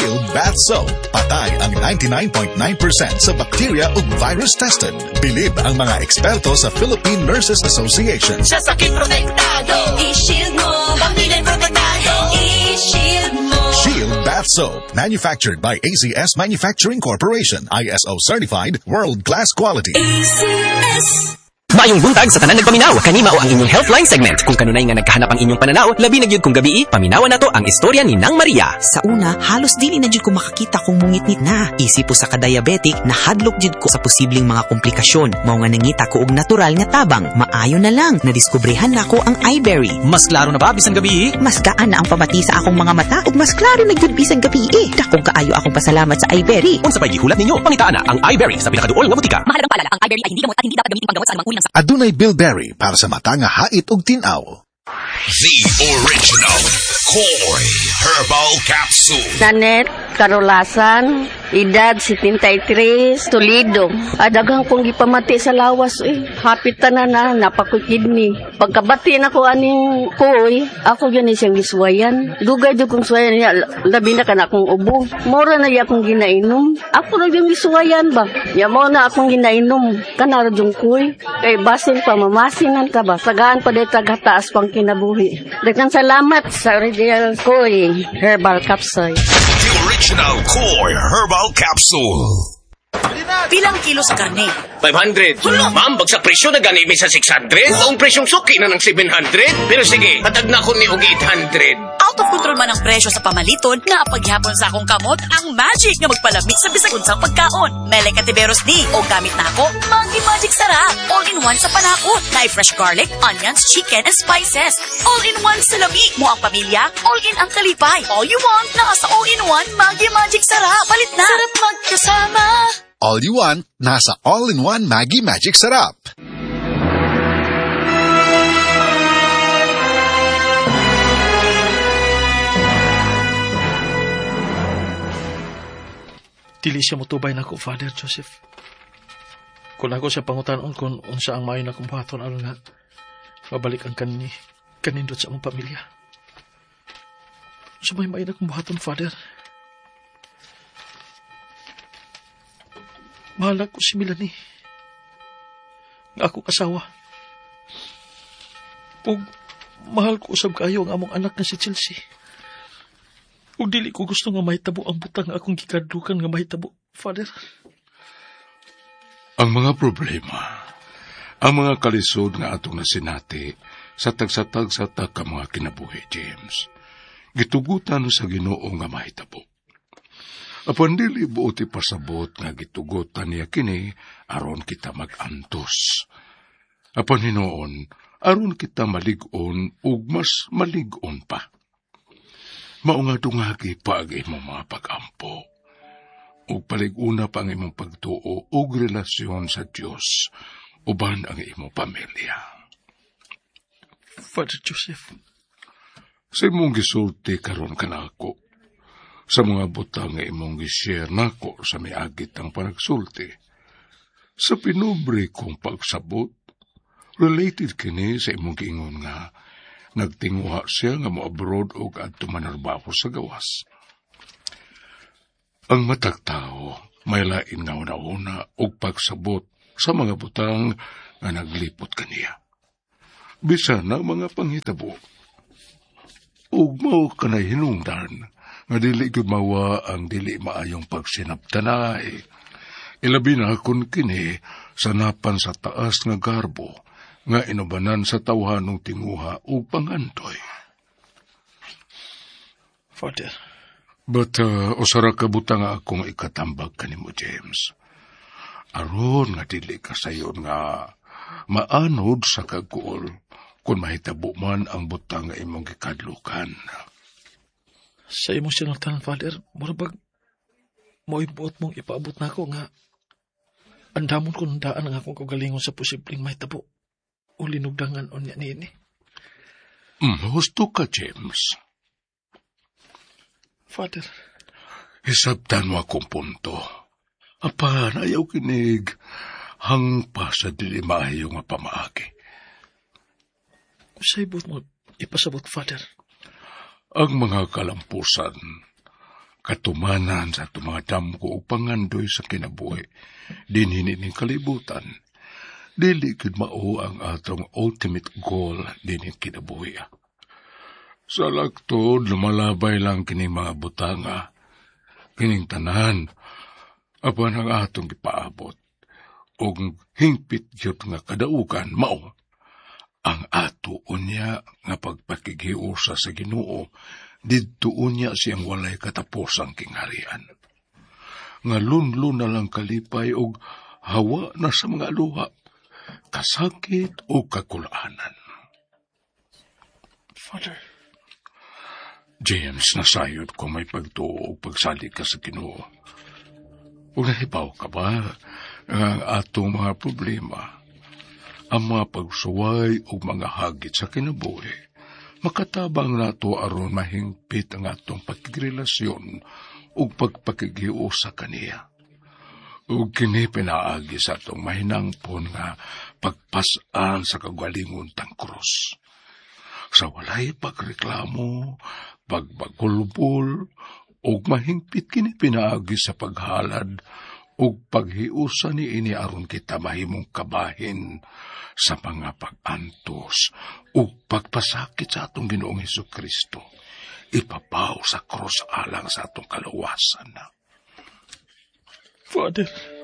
Shield Bath Soap. Patay ang 99.9% sa bacteria ug virus tested. Bilib ang mga eksperto sa Philippine Nurses Association. Sa sakit protektado, i-shield mo. Pamilya protektado, i-shield mo. Shield Bath Soap. Manufactured by ACS Manufacturing Corporation. ISO certified, world-class quality. ACS. Maayong buntag sa tanan nagpaminaw, kanima o ang inyong Healthline segment. Kung kanunay nga nagkahanap ang inyong pananaw, labi na gyud kung gabi, paminawan nato ang istorya ni Nang Maria. Sa una, halos dili na jud ko makakita kung mungitnit na. Isip po sa ka-diabetic, nahadlok jud ko sa posibleng mga komplikasyon. Mao nga nangita ko og natural nga tabang. Maayo na lang, nadiskubrehan nako ang iBerry. Mas klaro na ba bisan gabi? Mas gaan na ang pamati sa akong mga mata ug mas klaro na jud bisan gabi. Dakong kaayo akong pasalamat sa iBerry. Unsa pay gihulat ninyo? Pangitaan na ang iBerry sa pinakaduol nga butika. Mahalagang paalala, ang iBerry ay hindi gamot at hindi dapat gamitin panggamot sa anumang uri ng Adunay bilberry para sa mata nga hait ug tin-aw. The original Koi Herbal Capsule. Nanet Karolasan, edad 73, Toledo. Adagang kong gipamati sa lawas Hapit na napakukidney. Pagkabati na ko aning Koi, ako yun siyang giswayan. Dugay jud kong swayan niya, labi na kana akong ubo. Mora na iya akong ginainom. Ako na yung giswayan ba? Ya mo na akong ginainom. Kana ra yung Koi. Kay basin pa mamasinan ka ba? Sagaan pa dito taas pang kinabuhi. Daghang salamat sa original Koi Herbal Capsule. The original Koi Herbal Capsule. Pilang kilo sa karne? 500. Ma'am, bagsak presyo na gani mi sa 600. Ang presyong suki na ng 700. Pero sige, hatag na ko ni og 800. Out of control man ang presyo sa pamaliton nga paghapon sa akong kamot ang magic nga magpalamig sa bisag unsang pagkaon. Mele Cativeros ni o gamit na ako Maggi Magic Sarap. All-in-one sa panakot. Na fresh garlic, onions, chicken, and spices. All-in-one sa labi mo ang pamilya. All-in ang kalipay. All you want nasa all-in-one Maggi Magic Sarap. Palit na. Sarap magkasama. All you want, nasa all-in-one Maggi Magic Sarap. Dili siya motubay na ko, Father Joseph. Kung ako siya pangutanon kung unsa ang mayon akong buhaton aron nga mabalik ang kanindot sa among pamilya. Unsa may mayon akong buhaton, Father? Mahal ako si Melanie. Nga akong asawa. Ug mahal ko usab kayo ang among anak nga si Chelsea. Ug dili ko gusto nga mahitabo ang butang nga akong gikadlukan nga mahitabo, Father. Ang mga problema, ang mga kalisod nga atong nasinati sa tagsatag sa ka mga kinabuhi, James. Gitugutan sa Ginoo nga mahitabo. Apan dili buoti pasabot nga gitugutan niya kini aron kita mag-antos. Apan hinoon, aron kita malig-on ug mas malig-on pa. Mao nga dungagi pa ang imong mga pag-ampo. Ug palig-una pa ang imong pagtuo ug relasyon sa Dios uban ang imong pamilya. Father Joseph, sa imong gisulti karon kanako, sa mga butang nga imong gi-share nako sa miagit ang panagsulti, sa pinubre kong pagsabot, related kini sa imong giingon nga nagtinguha siya nga mo-abroad o adto manarbaho sa gawas. Ang matag tao may lain nga una-una og pagsabot sa mga butang nga naglipot kaniya. Bisan na mga panghitabo. Ug mao kanay hinungdan nga dili gyud mawa ang dili maayong pagsinabtanay. Ilabi na kun kini sanapan sa taas nga garbo nga inubanan sa tawhanong tinguha ug pangantoy. Father. But usara ka butang nga akong ikatambag kanimo, James. Aron nga dili ka sayon nga maanod sa kagul kung mahitabo man ang butang nga imong gikadlukan. Sa imong sinultan, Father, murabag moibuot mong ipaabot na ako nga andamon ko daan ang akong kagalingon sa posibleng mahitabo o linugdangan o niya niini. Husto ka, James. Father. Hisabtan mo akong punto. Apan, ayaw kinig hang pa sa dili maayo nga pamaagi. Sa ibot mo ipasabot, Father. Ang mga kalampusan, katumanan sa tumadam ko o pangandoy sa kinabuhi, din hinining kalibutan, dili gid mao ang atong ultimate goal din kinabuhi. Sa lagtod, lumalabay lang kining mga butanga, kining tanan, apan ang atong ipaabot, og hingpit gyud nga kadaugan mao ang ato unya nga pagpakighiusa sa Ginoo, didto unya siyang walay katapusang kingharian. Nga lunlun na lang kalipay og hawa na sa mga luha, kasakit o kakulanan. Father, James, nasayod ko may pagtuo o pagsalig ka sa Ginoo. Ug nahibaw ka ba ang atong mga problema, ang mga pagsuway o mga hagit sa kinabuhi, makatabang nato aron mahingpit ang atong pagkirelasyon o pagpakigiu sa kaniya. Ug kini pinaagi sa atong mahinangpon nga pagpasan sa kagalingon tang krus. Sa walay pagreklamo, pagbagulbol, ug mahingpit kini pinaagi sa paghalad ug paghiusa ni ini aron kita mahimong kabahin sa mga pag-antos ug pagpasakit sa atong Ginoong Hesukristo, ipapaw sa krus alang sa atong kaluwasan. Father,